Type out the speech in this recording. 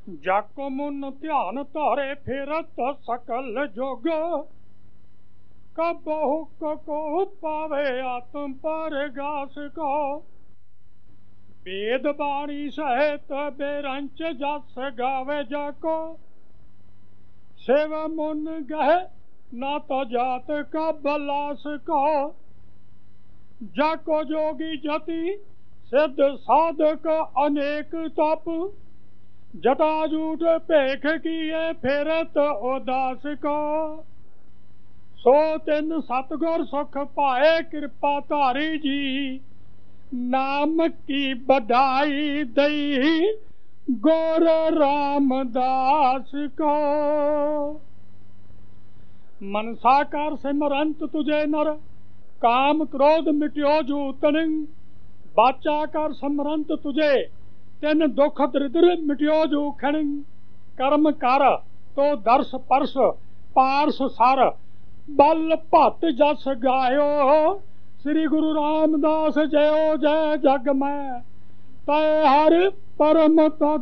जाको मुन ध्यान तारे फेरत सकल जोग, कबहु को पावे आत्म पर गास को। वेद बाणी सहित बेरंच जस गावे जाको, सेव मुन गह ना तो जात का बलास को। जाको जोगी जति सिद्ध साधक अनेक तप, जटाजूट भेख किए फेरत उदास को। सो तिन सतगुर सुख पाए कृपा धारी जी, नाम की बधाई दई गोर रामदास को। मनसा कर सिमरंत तुझे नर, काम क्रोध मिट्यो जूतन। बाचा कर सिमरंत तुझे, तिन दुख दरिद्र मिट्यो जूखण। कर्म कर तो दर्श परस पारस सर, बल भत जस गायो। श्री गुरु रामदास जयो जय जग में, तय हर परम